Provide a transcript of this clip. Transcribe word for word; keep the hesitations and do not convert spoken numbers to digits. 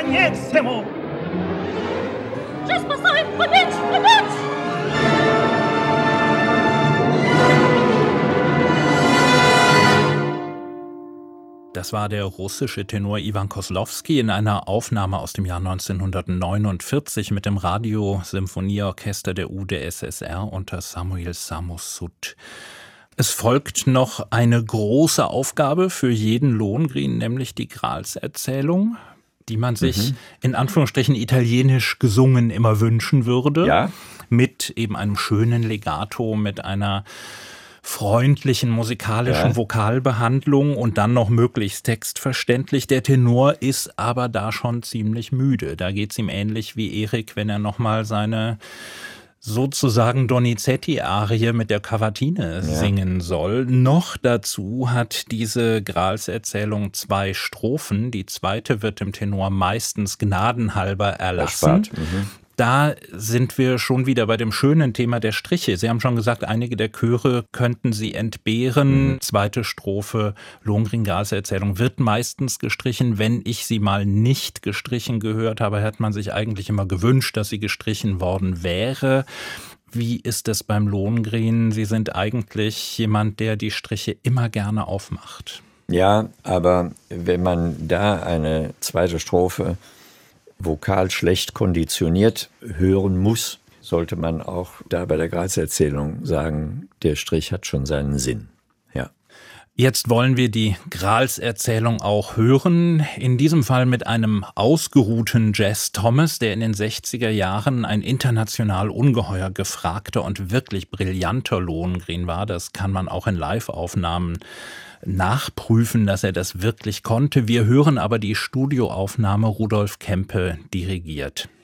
Agniezemo. Je спасаю, помочь, помочь! Das war der russische Tenor Iwan Koslowski in einer Aufnahme aus dem Jahr neunzehnhundertneunundvierzig mit dem Radiosymphonieorchester der U d S S R unter Samuil Samossud. Es folgt noch eine große Aufgabe für jeden Lohengrin, nämlich die Gralserzählung, die man sich mhm. in Anführungsstrichen italienisch gesungen immer wünschen würde. Ja. Mit eben einem schönen Legato, mit einer freundlichen musikalischen ja. Vokalbehandlung und dann noch möglichst textverständlich. Der Tenor ist aber da schon ziemlich müde. Da geht's ihm ähnlich wie Erik, wenn er nochmal seine sozusagen Donizetti-Arie mit der Cavatine ja. singen soll. Noch dazu hat diese Gralserzählung zwei Strophen. Die zweite wird dem Tenor meistens gnadenhalber erlassen. Mhm. Da sind wir schon wieder bei dem schönen Thema der Striche. Sie haben schon gesagt, einige der Chöre könnten sie entbehren. Mhm. Zweite Strophe Lohengrin-Gralserzählung wird meistens gestrichen. Wenn ich sie mal nicht gestrichen gehört habe, hat man sich eigentlich immer gewünscht, dass sie gestrichen worden wäre. Wie ist es beim Lohengrin? Sie sind eigentlich jemand, der die Striche immer gerne aufmacht. Ja, aber wenn man da eine zweite Strophe vokal schlecht konditioniert hören muss, sollte man auch da bei der Gralserzählung sagen, der Strich hat schon seinen Sinn. Ja. Jetzt wollen wir die Gralserzählung auch hören, in diesem Fall mit einem ausgeruhten Jess Thomas, der in den sechziger Jahren ein international ungeheuer gefragter und wirklich brillanter Lohengrin war. Das kann man auch in Live-Aufnahmen nachprüfen, dass er das wirklich konnte. Wir hören aber die Studioaufnahme, Rudolf Kempe dirigiert.